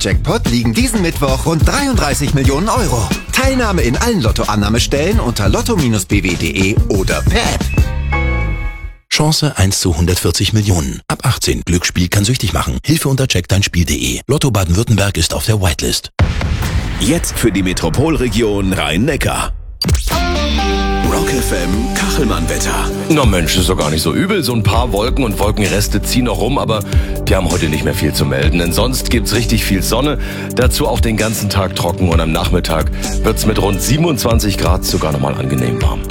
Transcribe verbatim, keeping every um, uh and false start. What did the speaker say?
Jahresjackpot liegen diesen Mittwoch rund dreiunddreißig Millionen Euro. Teilnahme in allen Lottoannahmestellen unter lotto Bindestrich b w punkt d e oder per App. Chance eins zu hundertvierzig Millionen. Ab achtzehn. Glücksspiel kann süchtig machen. Hilfe unter check dein spiel punkt d e. Lotto Baden-Württemberg ist auf der Whitelist. Jetzt für die Metropolregion Rhein-Neckar. Rock F M Kachelmann-Wetter. Na Mensch, ist doch gar nicht so übel. So ein paar Wolken und Wolkenreste ziehen noch rum, aber die haben heute nicht mehr viel zu melden. Denn sonst gibt's richtig viel Sonne. Dazu auch den ganzen Tag trocken und am Nachmittag wird's mit rund siebenundzwanzig Grad sogar nochmal angenehm warm.